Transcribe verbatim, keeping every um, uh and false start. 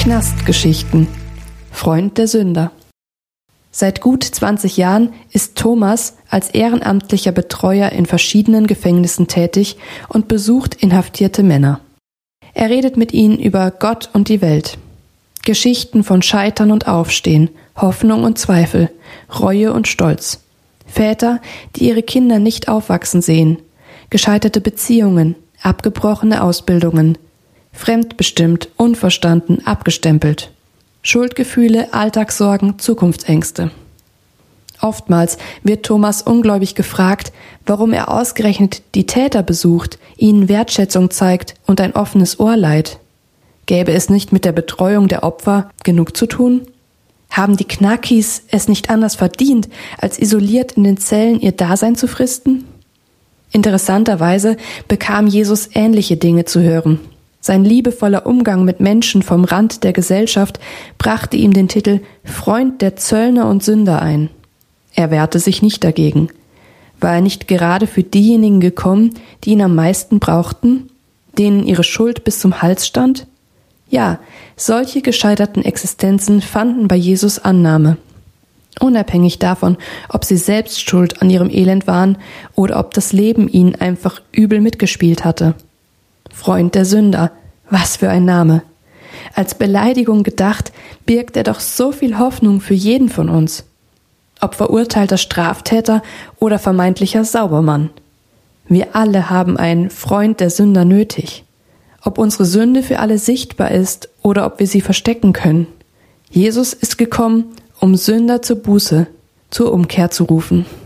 Knastgeschichten. Freund der Sünder. Seit gut zwanzig Jahren ist Thomas als ehrenamtlicher Betreuer in verschiedenen Gefängnissen tätig und besucht inhaftierte Männer. Er redet mit ihnen über Gott und die Welt. Geschichten von Scheitern und Aufstehen, Hoffnung und Zweifel, Reue und Stolz. Väter, die ihre Kinder nicht aufwachsen sehen, gescheiterte Beziehungen, abgebrochene Ausbildungen, fremdbestimmt, unverstanden, abgestempelt. Schuldgefühle, Alltagssorgen, Zukunftsängste. Oftmals wird Thomas ungläubig gefragt, warum er ausgerechnet die Täter besucht, ihnen Wertschätzung zeigt und ein offenes Ohr leiht. Gäbe es nicht mit der Betreuung der Opfer genug zu tun? Haben die Knackis es nicht anders verdient, als isoliert in den Zellen ihr Dasein zu fristen? Interessanterweise bekam Jesus ähnliche Dinge zu hören. Sein liebevoller Umgang mit Menschen vom Rand der Gesellschaft brachte ihm den Titel Freund der Zöllner und Sünder ein. Er wehrte sich nicht dagegen. War er nicht gerade für diejenigen gekommen, die ihn am meisten brauchten, denen ihre Schuld bis zum Hals stand? Ja, solche gescheiterten Existenzen fanden bei Jesus Annahme. Unabhängig davon, ob sie selbst schuld an ihrem Elend waren oder ob das Leben ihnen einfach übel mitgespielt hatte. Freund der Sünder, was für ein Name. Als Beleidigung gedacht, birgt er doch so viel Hoffnung für jeden von uns. Ob verurteilter Straftäter oder vermeintlicher Saubermann. Wir alle haben einen Freund der Sünder nötig. Ob unsere Sünde für alle sichtbar ist oder ob wir sie verstecken können. Jesus ist gekommen, um Sünder zur Buße, zur Umkehr zu rufen.